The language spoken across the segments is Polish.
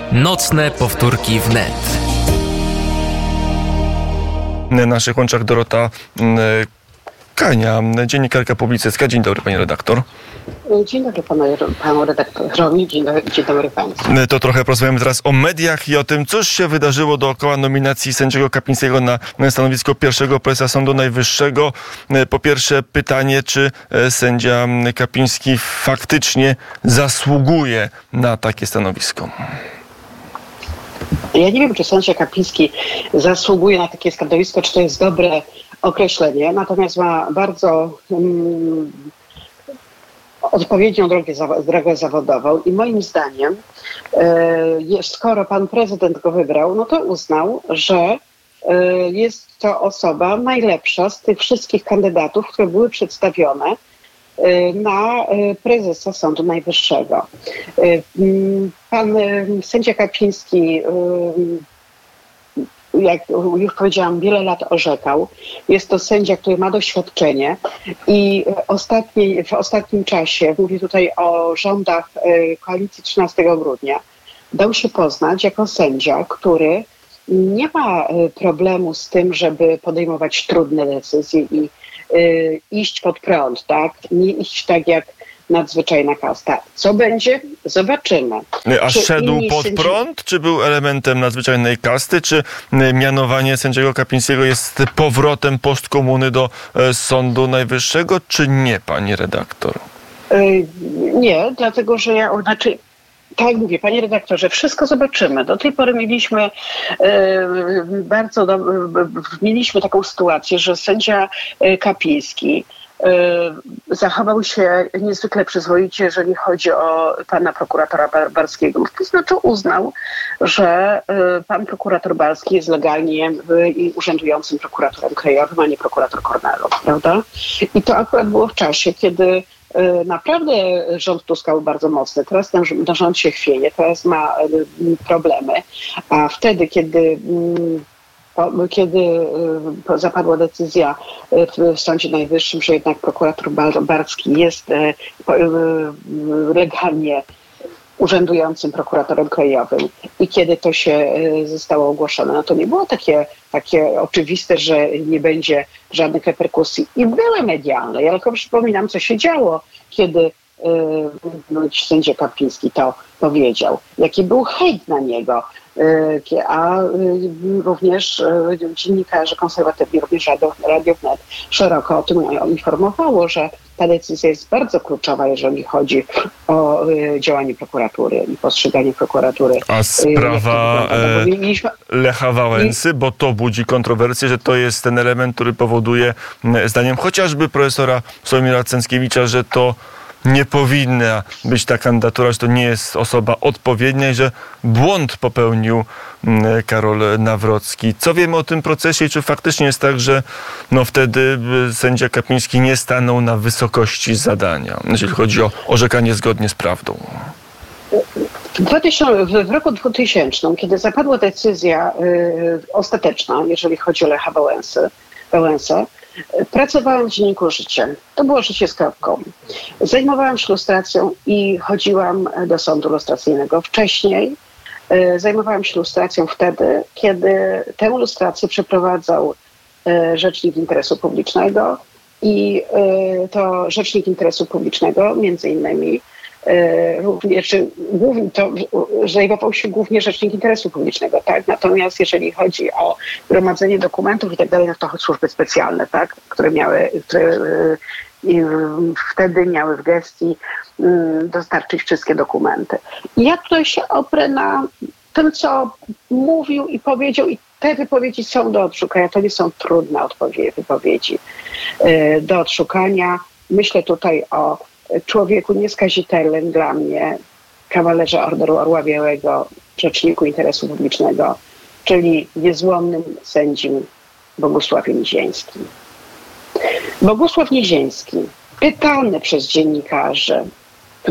Nocne powtórki wnet. Na naszych łączach Dorota Kania, dziennikarka, publicystka. Dzień dobry, pani redaktor. Dzień dobry panu redaktorowi, dzień dobry państwu. To trochę porozmawiamy teraz o mediach i o tym, cóż się wydarzyło dookoła nominacji sędziego Kapińskiego na stanowisko pierwszego prezesa Sądu Najwyższego. Po pierwsze pytanie, czy sędzia Kapiński faktycznie zasługuje na takie stanowisko? Ja nie wiem, czy sędzia Kapiński zasługuje na takie stanowisko, czy to jest dobre określenie, natomiast ma bardzo odpowiednią drogę zawodową i moim zdaniem, skoro pan prezydent go wybrał, no to uznał, że jest to osoba najlepsza z tych wszystkich kandydatów, które były przedstawione na prezesa Sądu Najwyższego. Pan sędzia Kapiński, jak już powiedziałam, wiele lat orzekał. Jest to sędzia, który ma doświadczenie i w ostatnim czasie, mówię tutaj o rządach koalicji 13 grudnia, dał się poznać jako sędzia, który nie ma problemu z tym, żeby podejmować trudne decyzje i iść pod prąd, tak? Nie iść tak jak nadzwyczajna kasta. Co będzie? Zobaczymy. A szedł pod prąd, czy był elementem nadzwyczajnej kasty, czy mianowanie sędziego Kapińskiego jest powrotem postkomuny do Sądu Najwyższego, czy nie, pani redaktor? Nie, dlatego że tak jak mówię, panie redaktorze, wszystko zobaczymy. Do tej pory mieliśmy taką sytuację, że sędzia Kapiński zachował się niezwykle przyzwoicie, jeżeli chodzi o pana prokuratora Barskiego. To znaczy uznał, że pan prokurator Barski jest legalnie i urzędującym prokuratorem krajowym, a nie prokurator Kornelów, prawda? I to akurat było w czasie, kiedy naprawdę rząd Tuska był bardzo mocny. Teraz ten rząd się chwieje, teraz ma problemy. A wtedy, kiedy zapadła decyzja w Sądzie Najwyższym, że jednak prokurator Barski jest legalnie urzędującym prokuratorem krajowym i kiedy to się zostało ogłoszone, no to nie było takie oczywiste, że nie będzie żadnych reperkusji. I były medialne. Ja tylko przypominam, co się działo, kiedy sędzia Kapiński to powiedział. Jaki był hejt na niego. A również dziennikarze konserwatywni, również Radio Wnet szeroko o tym informowało, że ta decyzja jest bardzo kluczowa, jeżeli chodzi o działanie prokuratury i postrzeganie prokuratury. A sprawa Lecha Wałęsy, bo to budzi kontrowersję, że to jest ten element, który powoduje, zdaniem chociażby profesora Sławomira Cęckiewicza, że to nie powinna być ta kandydatura, że to nie jest osoba odpowiednia i że błąd popełnił Karol Nawrocki. Co wiemy o tym procesie i czy faktycznie jest tak, że wtedy sędzia Kapiński nie stanął na wysokości zadania, jeżeli chodzi o orzekanie zgodnie z prawdą? W roku 2000, kiedy zapadła decyzja ostateczna, jeżeli chodzi o Lecha Wałęsę, pracowałam w dzienniku Życie. To było Życie z kropką. Zajmowałam się lustracją i chodziłam do sądu lustracyjnego. Wcześniej zajmowałam się lustracją wtedy, kiedy tę lustrację przeprowadzał Rzecznik Interesu Publicznego i to Rzecznik Interesu Publicznego między innymi również, zajmował się głównie Rzecznik Interesu Publicznego, tak? Natomiast jeżeli chodzi o gromadzenie dokumentów i tak dalej, no to służby specjalne, tak? Które wtedy miały w gestii dostarczyć wszystkie dokumenty. I ja tutaj się oprę na tym, co mówił i powiedział, i te wypowiedzi są do odszukania. To nie są trudne wypowiedzi do odszukania. Myślę tutaj o człowieku nieskazitelnym dla mnie, kawalerze Orderu Orła Białego, Rzeczniku Interesu Publicznego, czyli niezłomnym sędzim Bogusławie Nizińskim. Bogusław Niziński, pytany przez dziennikarzy w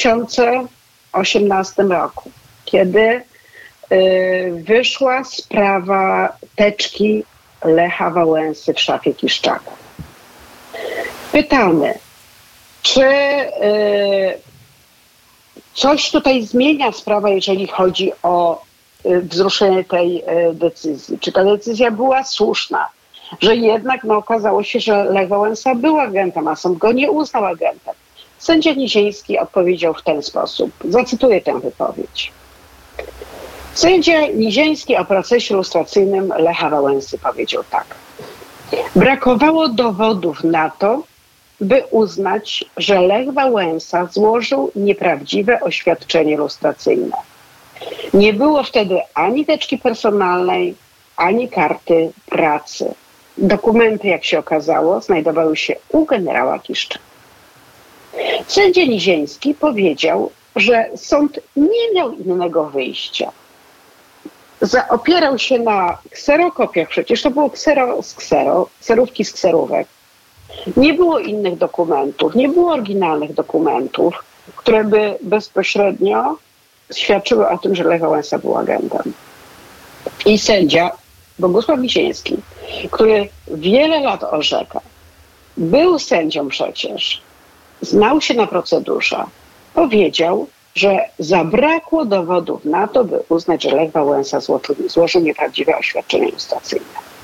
2018 roku, kiedy wyszła sprawa teczki Lecha Wałęsy w szafie Kiszczaka. Pytany, Coś tutaj zmienia sprawa, jeżeli chodzi o wzruszenie tej decyzji. Czy ta decyzja była słuszna? Że jednak okazało się, że Lech Wałęsa był agentem, a sąd go nie uznał agentem. Sędzia Niziński odpowiedział w ten sposób. Zacytuję tę wypowiedź. Sędzia Niziński o procesie lustracyjnym Lecha Wałęsy powiedział tak. Brakowało dowodów na to, by uznać, że Lech Wałęsa złożył nieprawdziwe oświadczenie lustracyjne. Nie było wtedy ani teczki personalnej, ani karty pracy. Dokumenty, jak się okazało, znajdowały się u generała Kiszcza. Sędzia Niziński powiedział, że sąd nie miał innego wyjścia. Opierał się na kserokopiach, przecież to było kserówki z kserówek. Nie było innych dokumentów, nie było oryginalnych dokumentów, które by bezpośrednio świadczyły o tym, że Lech Wałęsa był agentem. I sędzia Bogusław Lisiński, który wiele lat orzeka, był sędzią przecież, znał się na procedurze, powiedział, że zabrakło dowodów na to, by uznać, że Lech Wałęsa złożył nieprawdziwe oświadczenie lustracyjne.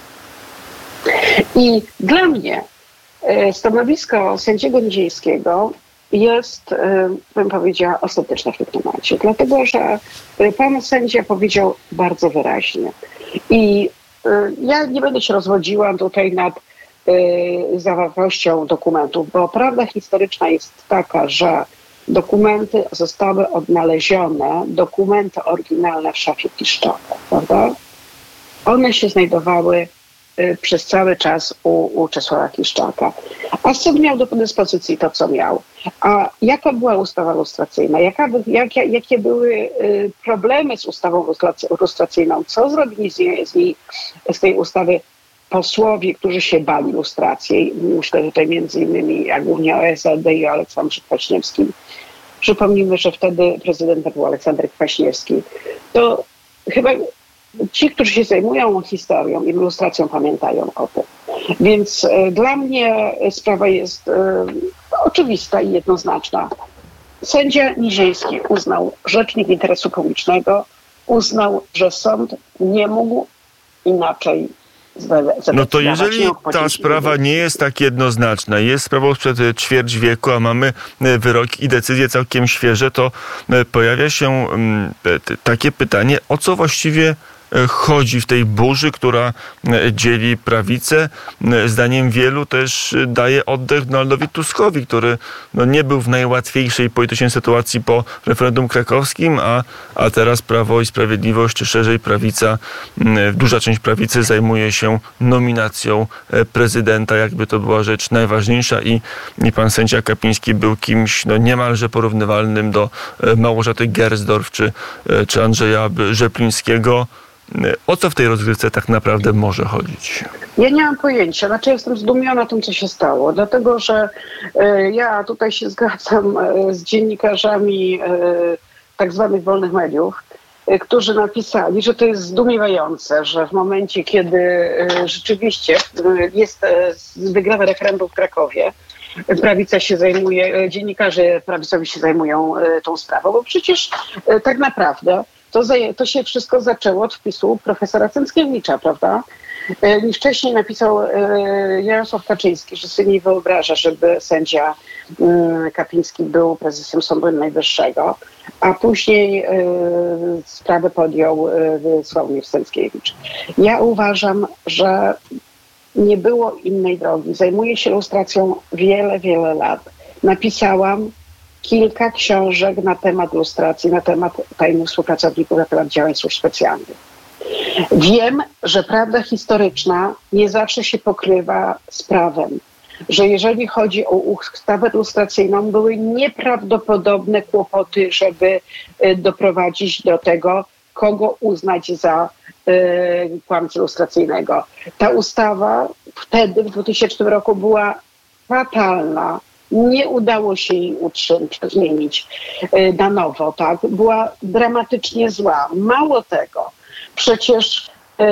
I dla mnie stanowisko sędziego Nizińskiego jest, bym powiedziała, ostateczne w tym temacie. Dlatego, że pan sędzia powiedział bardzo wyraźnie. I ja nie będę się rozwodziła tutaj nad zawartością dokumentów, bo prawda historyczna jest taka, że dokumenty zostały odnalezione, dokumenty oryginalne w szafie Kiszczaka, prawda? One się znajdowały przez cały czas u Czesława Kiszczaka. A sąd miał do dyspozycji to, co miał. A jaka była ustawa lustracyjna? Jakie były problemy z ustawą lustracyjną? Co zrobili z tej ustawy posłowie, którzy się bali lustracji? Myślę tutaj między innymi, a głównie o SLD i o Aleksandrze Kwaśniewskim. Przypomnijmy, że wtedy prezydentem był Aleksander Kwaśniewski. To chyba ci, którzy się zajmują historią i lustracją, pamiętają o tym. Więc dla mnie sprawa jest oczywista i jednoznaczna. Sędzia Niziński uznał, rzecznik interesu publicznego uznał, że sąd nie mógł inaczej No to jeżeli ta sprawa nie jest tak jednoznaczna, jest sprawą sprzed ćwierć wieku, a mamy wyroki i decyzje całkiem świeże, to pojawia się takie pytanie, o co właściwie chodzi w tej burzy, która dzieli prawicę. Zdaniem wielu też daje oddech Donaldowi Tuskowi, który nie był w najłatwiejszej politycznej sytuacji po referendum krakowskim, a teraz Prawo i Sprawiedliwość, czy szerzej prawica, duża część prawicy zajmuje się nominacją prezydenta, jakby to była rzecz najważniejsza i pan sędzia Kapiński był kimś niemalże porównywalnym do Małgorzaty Gersdorf czy Andrzeja Rzeplińskiego. O co w tej rozgrywce tak naprawdę może chodzić? Ja nie mam pojęcia. Znaczy jestem zdumiona tym, co się stało. Dlatego, że ja tutaj się zgadzam z dziennikarzami tak zwanych wolnych mediów, którzy napisali, że to jest zdumiewające, że w momencie, kiedy rzeczywiście wygrała referendum w Krakowie, prawica się zajmuje, dziennikarze prawicowi się zajmują tą sprawą, bo przecież tak naprawdę to się wszystko zaczęło od wpisu profesora Cęckiewicza, prawda? Wcześniej napisał Jarosław Kaczyński, że sobie nie wyobraża, żeby sędzia Kapiński był prezesem Sądu Najwyższego, a później sprawę podjął Sławomir Cęckiewicz. Ja uważam, że nie było innej drogi. Zajmuję się lustracją wiele, wiele lat. Napisałam kilka książek na temat lustracji, na temat tajnych współpracowników, na temat działań służb specjalnych. Wiem, że prawda historyczna nie zawsze się pokrywa z prawem. Że jeżeli chodzi o ustawę lustracyjną, były nieprawdopodobne kłopoty, żeby doprowadzić do tego, kogo uznać za kłamcę lustracyjnego. Ta ustawa wtedy, w 2000 roku, była fatalna. Nie udało się jej zmienić na nowo, tak? Była dramatycznie zła. Mało tego, przecież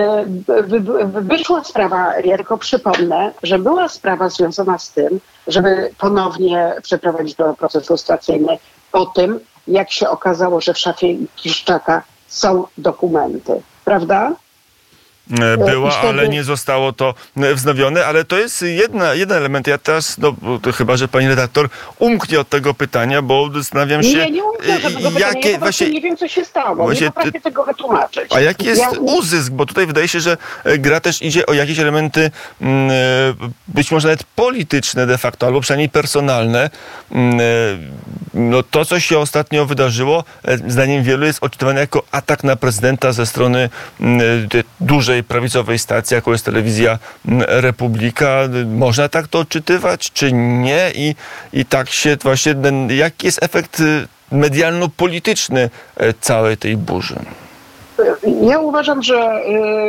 wyszła sprawa, ja tylko przypomnę, że była sprawa związana z tym, żeby ponownie przeprowadzić proces lustracyjny po tym, jak się okazało, że w szafie Kiszczaka są dokumenty, prawda? Była, ale nie zostało to wznowione, ale to jest jeden element. Ja teraz, to chyba, że pani redaktor umknie od tego pytania, bo zastanawiam się, nie umknę tego pytania, ja właśnie nie wiem, co się stało, właśnie, nie potrafię tego wytłumaczyć. A jaki jest uzysk? Bo tutaj wydaje się, że gra też idzie o jakieś elementy być może nawet polityczne de facto, albo przynajmniej personalne. No to, co się ostatnio wydarzyło, zdaniem wielu jest odczytywane jako atak na prezydenta ze strony dużej prawicowej stacji, jaką jest telewizja Republika. Można tak to odczytywać, czy nie? I tak się właśnie, jaki jest efekt medialno-polityczny całej tej burzy? Ja uważam, że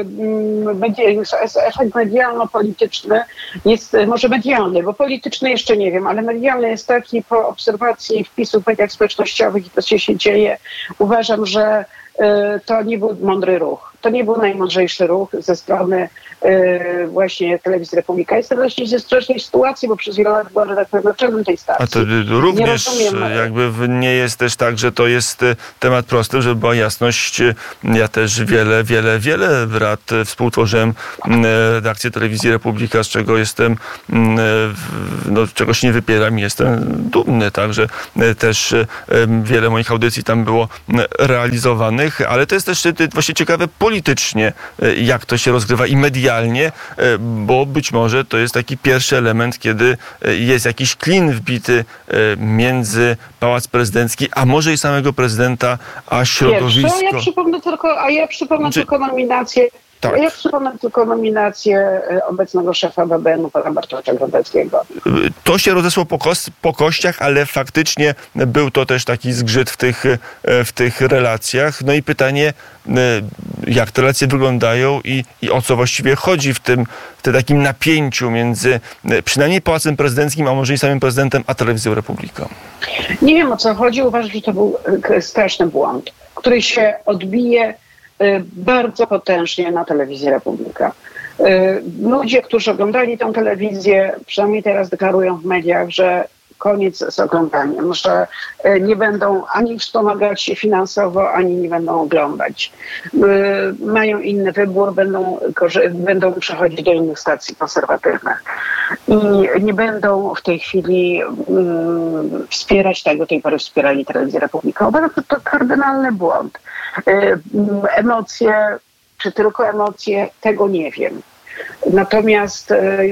efekt medialno-polityczny jest, może medialny, bo polityczny jeszcze nie wiem, ale medialny jest taki po obserwacji wpisów w mediach społecznościowych i to, co się dzieje. Uważam, że to nie był mądry ruch. To nie był najmądrzejszy ruch ze strony właśnie Telewizji Republika. Jestem właśnie w strasznej sytuacji, bo przez wiele lat była redaktorem naczelnym tej stacji. A to również jakby nie jest też tak, że to jest temat prosty, żeby była jasność. Ja też wiele lat współtworzyłem redakcję Telewizji Republika, z czego jestem, czegoś nie wypieram i jestem dumny, także też wiele moich audycji tam było realizowanych, ale to jest też właśnie ciekawe politycznie, jak to się rozgrywa i medialnie, bo być może to jest taki pierwszy element, kiedy jest jakiś klin wbity między Pałac Prezydencki, a może i samego prezydenta, a środowisko. Ja przypomnę tylko nominację. Tak. Ja przypomnę tylko nominację obecnego szefa BBN-u, pana Bartosza Grodeckiego. To się rozeszło po kościach, ale faktycznie był to też taki zgrzyt w tych relacjach. No i pytanie, jak te relacje wyglądają i o co właściwie chodzi w tym takim napięciu między przynajmniej Pałacem Prezydenckim, a może i samym prezydentem, a Telewizją Republika. Nie wiem, o co chodzi. Uważam, że to był straszny błąd, który się odbije bardzo potężnie na Telewizji Republika. Ludzie, którzy oglądali tę telewizję, przynajmniej teraz deklarują w mediach, że koniec z oglądaniem, że nie będą ani wspomagać finansowo, ani nie będą oglądać. Mają inny wybór, będą przechodzić do innych stacji konserwatywnych. I nie będą w tej chwili wspierać tego, tej pory wspierali Telewizję Republika. Uważam, że to kardynalny błąd. Emocje, czy tylko emocje, tego nie wiem. Natomiast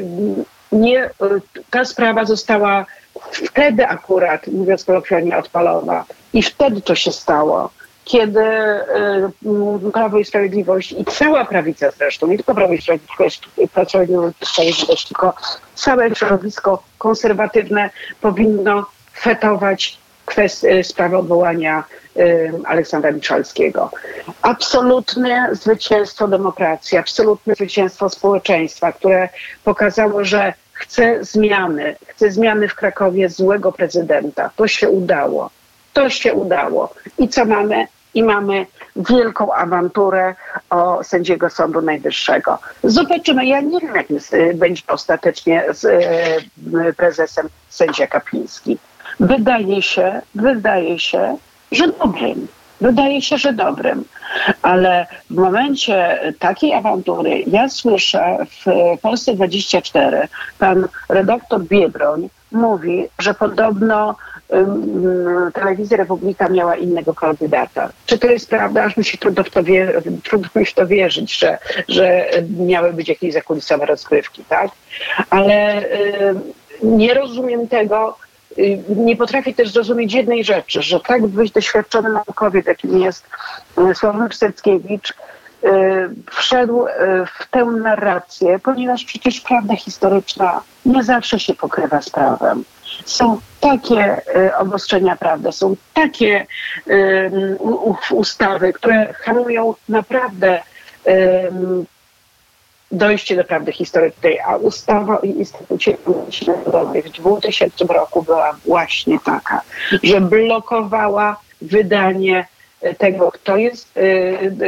ta sprawa została wtedy akurat, mówiąc kolokwialnie, odpalona. I wtedy to się stało, kiedy Prawo i Sprawiedliwość i cała prawica zresztą, nie tylko Prawo i Sprawiedliwość, tylko całe środowisko konserwatywne powinno fetować sprawę odwołania Aleksandra Miszalskiego. Absolutne zwycięstwo demokracji, absolutne zwycięstwo społeczeństwa, które pokazało, że chce zmiany w Krakowie złego prezydenta. To się udało. I co mamy? I mamy wielką awanturę o sędziego Sądu Najwyższego. Zobaczymy. Ja nie wiem, jak będzie ostatecznie z prezesem sędzia Kapliński. Wydaje się, że dobrym. Ale w momencie takiej awantury ja słyszę w Polsce 24 pan redaktor Biedroń mówi, że podobno Telewizja Republika miała innego kandydata. Czy to jest prawda? Aż mi się trudno w to wierzyć, że miały być jakieś zakulisowe rozgrywki, tak? Ale nie rozumiem tego. Nie potrafię też zrozumieć jednej rzeczy, że tak doświadczony naukowiec, jakim jest Sławomir Sterckiewicz, wszedł w tę narrację, ponieważ przecież prawda historyczna nie zawsze się pokrywa z prawem. Są takie obostrzenia prawdy, są takie ustawy, które hamują naprawdę dojście do prawdy historycznej, a ustawa o Instytucie Pamięci Narodowej w 2000 roku była właśnie taka, że blokowała wydanie tego, kto jest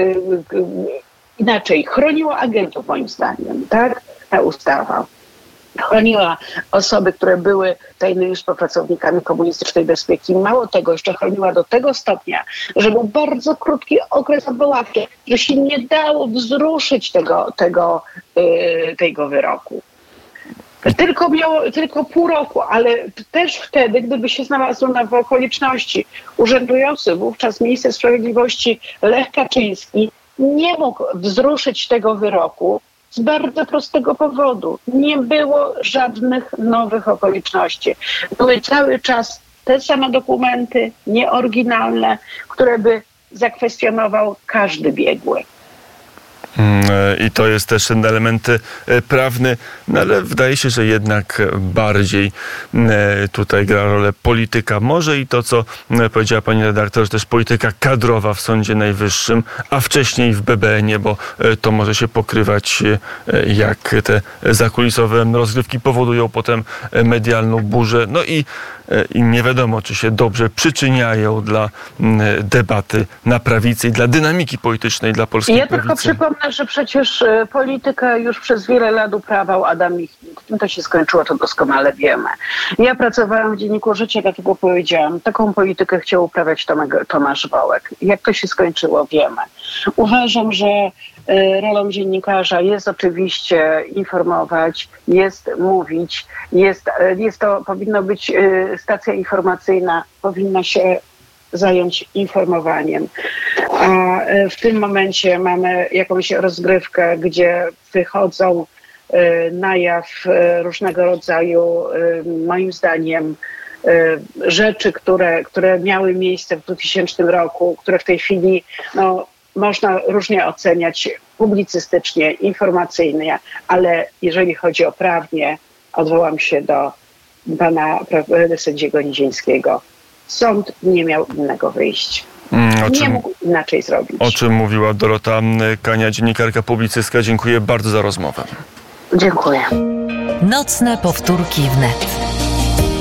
inaczej, chroniła agentów moim zdaniem, tak? Ta ustawa. Chroniła osoby, które były tajnymi współpracownikami komunistycznej bezpieki. Mało tego, jeszcze chroniła do tego stopnia, że był bardzo krótki okres odwoławczy, że się nie dało wzruszyć tego wyroku. Tylko pół roku, ale też wtedy, gdyby się znalazło w okoliczności, urzędujący wówczas minister sprawiedliwości Lech Kaczyński nie mógł wzruszyć tego wyroku z bardzo prostego powodu. Nie było żadnych nowych okoliczności. Były cały czas te same dokumenty, nieoryginalne, które by zakwestionował każdy biegły. I to jest też ten element prawny, no ale wydaje się, że jednak bardziej tutaj gra rolę polityka. Może i to, co powiedziała pani redaktor, że też polityka kadrowa w Sądzie Najwyższym, a wcześniej w BBN-ie, bo to może się pokrywać, jak te zakulisowe rozgrywki powodują potem medialną burzę. No i nie wiadomo, czy się dobrze przyczyniają dla debaty na prawicy i dla dynamiki politycznej dla polskiej prawicy. Ja tylko przypomnę, że przecież politykę już przez wiele lat uprawiał Adam Michnik. Tym to się skończyło, to doskonale wiemy. Ja pracowałam w Dzienniku Życia, dlatego powiedziałam, taką politykę chciał uprawiać Tomasz Wołek. Jak to się skończyło, wiemy. Uważam, że rolą dziennikarza jest oczywiście informować, jest mówić, powinno być stacja informacyjna, powinna się zająć informowaniem. A w tym momencie mamy jakąś rozgrywkę, gdzie wychodzą na jaw różnego rodzaju, moim zdaniem, rzeczy, które miały miejsce w 2000 roku, które w tej chwili można różnie oceniać publicystycznie, informacyjnie, ale jeżeli chodzi o prawnie, odwołam się do pana sędziego Nizińskiego. Sąd nie miał innego wyjścia. Nie mógł inaczej zrobić. O czym mówiła Dorota Kania, dziennikarka, publicystka. Dziękuję bardzo za rozmowę. Dziękuję. Nocne powtórki wnet.